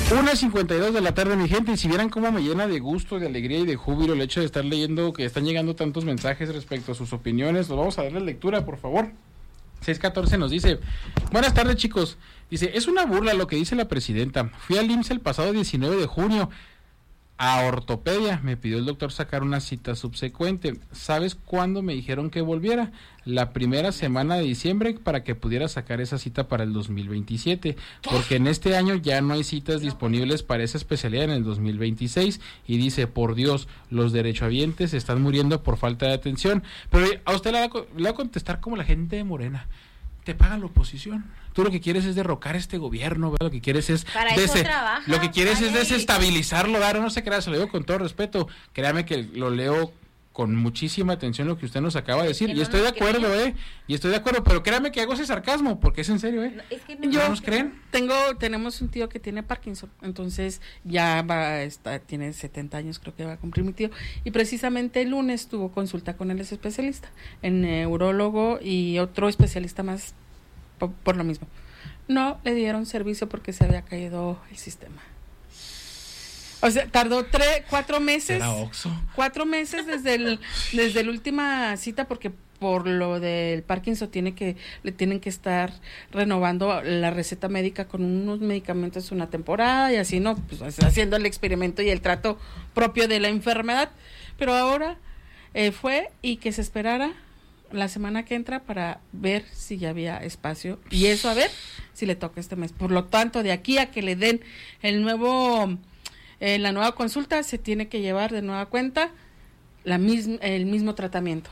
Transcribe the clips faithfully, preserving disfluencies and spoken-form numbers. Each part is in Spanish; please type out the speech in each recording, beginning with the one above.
una cincuenta y dos de la tarde, mi gente, y si vieran cómo me llena de gusto, de alegría y de júbilo el hecho de estar leyendo que están llegando tantos mensajes respecto a sus opiniones, los vamos a darle lectura, por favor. seis catorce nos dice: buenas tardes, chicos. Dice: es una burla lo que dice la presidenta. Fui al I M S S el pasado diecinueve de junio a ortopedia. Me pidió el doctor sacar una cita subsecuente. ¿Sabes cuándo me dijeron que volviera? La primera semana de diciembre, para que pudiera sacar esa cita para el dos mil veintisiete, porque en este año ya no hay citas disponibles para esa especialidad en el dos mil veintiséis, y dice: por Dios, los derechohabientes están muriendo por falta de atención. Pero a usted le va a, le va a contestar como la gente de Morena: te paga la oposición. Tú lo que quieres es derrocar este gobierno, ¿verdad? Lo que quieres es para eso dese- trabaja, lo que quieres vaya, es desestabilizarlo, ¿verdad? No se crea, se lo digo con todo respeto. Créame que lo leo con muchísima atención lo que usted nos acaba de decir, que y no estoy de nos acuerdo, creen. eh, y estoy de acuerdo, pero créame que hago ese sarcasmo, porque es en serio, eh. No, es que ¿No no, nos creen? Tengo, tenemos un tío que tiene Parkinson, entonces ya va, está, tiene setenta años, creo que va a cumplir mi tío, y precisamente el lunes tuvo consulta con el especialista, en neurólogo y otro especialista más por, por lo mismo. No le dieron servicio porque se había caído el sistema. O sea, tardó tres, cuatro meses. ¿Será Oxxo? Cuatro meses desde el, desde la última cita, porque por lo del Parkinson tiene que, le tienen que estar renovando la receta médica con unos medicamentos una temporada y así, ¿no? Pues haciendo el experimento y el trato propio de la enfermedad. Pero ahora eh, fue y que se esperara la semana que entra para ver si ya había espacio, y eso a ver si le toca este mes. Por lo tanto, de aquí a que le den el nuevo, eh, la nueva consulta, se tiene que llevar de nueva cuenta la misma, el mismo tratamiento.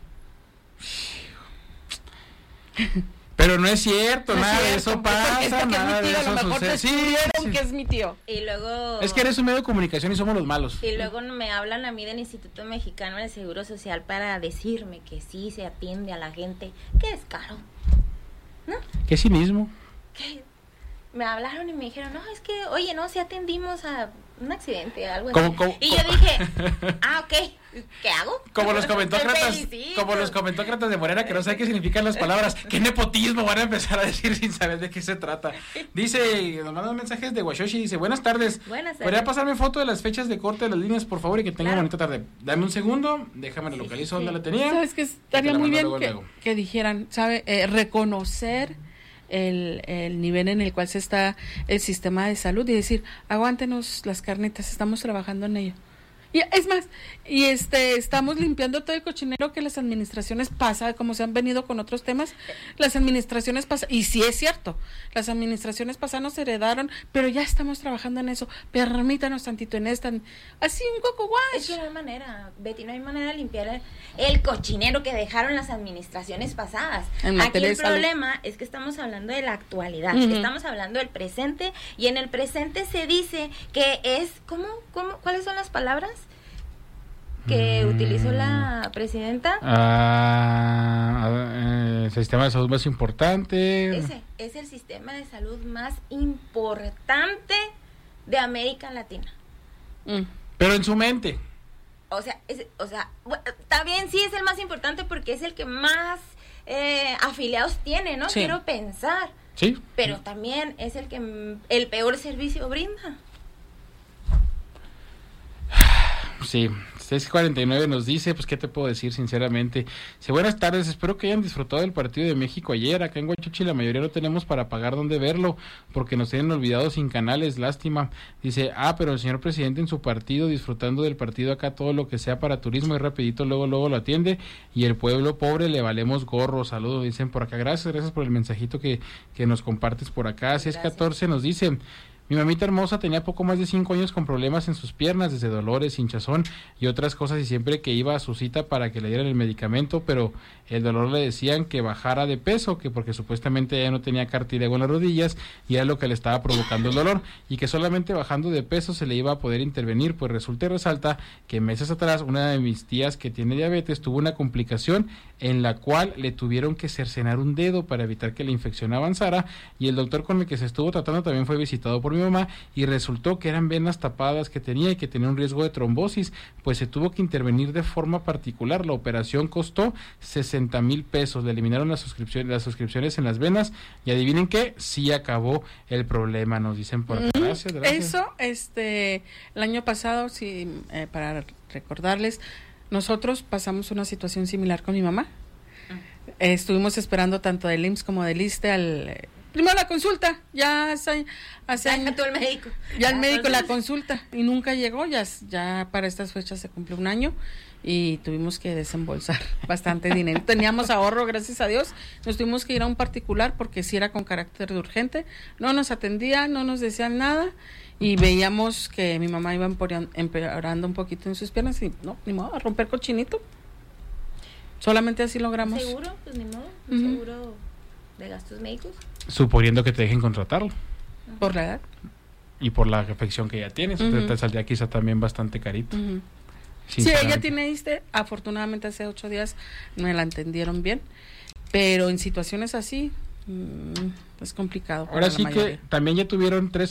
Pero no es cierto, No es nada de cierto, eso porque pasa, es porque nada es mi de tío, a lo eso mejor sucede. Sí, descubrieron sí. que es mi tío. Y luego... Es que eres un medio de comunicación y somos los malos. Y luego me hablan a mí del Instituto Mexicano del Seguro Social para decirme que sí se atiende a la gente, que es caro, ¿no? ¿Qué cinismo? Que me hablaron y me dijeron: no, es que, oye, no, si atendimos a un accidente, algo ¿Cómo, así. cómo, y cómo? yo dije: ah, ok, ¿qué hago? Como los comentócratas, Te felicito. como los comentócratas de Morena que no saben qué significan las palabras. ¿Qué nepotismo van a empezar a decir sin saber de qué se trata? Dice, nos mandan mensajes de Washoshi, dice: buenas tardes. Buenas tardes. ¿Podría pasarme foto de las fechas de corte de las líneas, por favor, y que tenga Claro. bonita tarde? Dame un segundo, déjame la localizo sí, donde sí. la tenía. ¿Sabes qué? Estaría la muy mando bien luego, que, luego. que dijeran, ¿sabe? Eh, reconocer el, el nivel en el cual se está el sistema de salud y decir: aguántenos las carnitas, estamos trabajando en ello. Y es más, y este estamos limpiando todo el cochinero que las administraciones pasan, como se han venido con otros temas, las administraciones pasan, y sí es cierto, las administraciones pasadas nos heredaron, pero ya estamos trabajando en eso. Permítanos tantito en esta, así un coco Es wash. que no hay manera, Betty, no hay manera de limpiar el, el cochinero que dejaron las administraciones pasadas. En Aquí materia el de salud. problema es que estamos hablando de la actualidad, Ujú. estamos hablando del presente, y en el presente se dice que es, ¿cómo, cómo, cuáles son las palabras que Mm. utilizó la presidenta? Ah, eh, el sistema de salud más importante. Ese es el sistema de salud más importante de América Latina. Mm. Pero en su mente. O sea, es, o sea, bueno, está bien, sí es el más importante porque es el que más eh, afiliados tiene, ¿no? Sí. Quiero pensar. Sí. Pero también es el que mm, el peor servicio brinda. Sí, seis cuarenta y nueve nos dice, pues qué te puedo decir sinceramente. Dice: buenas tardes, espero que hayan disfrutado del partido de México ayer. Acá en Huachuchi la mayoría no tenemos para pagar dónde verlo, porque nos tienen olvidados sin canales, lástima. Dice: ah, pero el señor presidente en su partido, disfrutando del partido acá, todo lo que sea para turismo y rapidito luego luego lo atiende, y el pueblo pobre le valemos gorro. Saludos, dicen por acá. Gracias, gracias por el mensajito que, que nos compartes por acá. seis catorce nos dice: mi mamita hermosa tenía poco más de cinco años con problemas en sus piernas, desde dolores, hinchazón y otras cosas, y siempre que iba a su cita para que le dieran el medicamento, pero el dolor le decían que bajara de peso, que porque supuestamente ella no tenía cartílago en las rodillas y era lo que le estaba provocando el dolor, y que solamente bajando de peso se le iba a poder intervenir. Pues resulta y resalta que meses atrás una de mis tías que tiene diabetes tuvo una complicación en la cual le tuvieron que cercenar un dedo para evitar que la infección avanzara, y el doctor con el que se estuvo tratando también fue visitado por mi mamá y resultó que eran venas tapadas que tenía y que tenía un riesgo de trombosis, pues se tuvo que intervenir de forma particular. La operación costó sesenta mil pesos, le eliminaron las suscripciones, las suscripciones en las venas y adivinen qué, sí acabó el problema, nos dicen por acá. Gracias, gracias. Eso, este, el año pasado, sí, eh, para recordarles, nosotros pasamos una situación similar con mi mamá. Uh-huh. Eh, estuvimos esperando tanto del I M S S como del ISSSTE al... Eh, primero la consulta, ya hace, hace años. Ya el médico. Ya el médico la consulta y nunca llegó, ya, ya para estas fechas se cumplió un año y tuvimos que desembolsar bastante dinero. Teníamos ahorro, gracias a Dios, nos tuvimos que ir a un particular porque sí era con carácter de urgente, no nos atendían, no nos decían nada y veíamos que mi mamá iba empeorando un poquito en sus piernas y no, ni modo, a romper cochinito. Solamente así logramos. ¿Seguro? Pues ni modo, un uh-huh. seguro de gastos médicos. Suponiendo que te dejen contratarlo. Por la edad. Y por la afección que ya tienes, uh-huh. te saldría quizá también bastante carito. Uh-huh. Sí, ella tiene ISSSTE, afortunadamente hace ocho días me la entendieron bien, pero en situaciones así mmm, es complicado. Ahora sí que también ya tuvieron tres